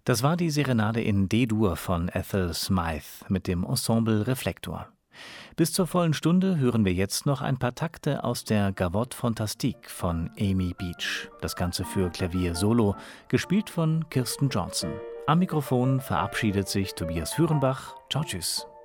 Das war die Serenade in D-Dur von Ethel Smythe mit dem Ensemble Reflektor. Bis zur vollen Stunde hören wir jetzt noch ein paar Takte aus der Gavotte Fantastique von Amy Beach. Das Ganze für Klavier solo, gespielt von Kirsten Johnson. Am Mikrofon verabschiedet sich Tobias Führenbach. Ciao, tschüss.